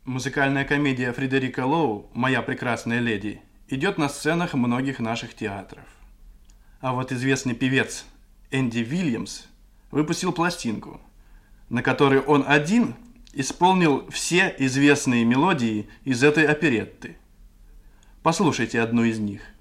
Музыкальная комедия Фредерика Лоу «Моя прекрасная леди» идет на сценах многих наших театров. А вот известный певец Энди Вильямс выпустил пластинку, на которой он один исполнил все известные мелодии из этой оперетты. Послушайте одну из них.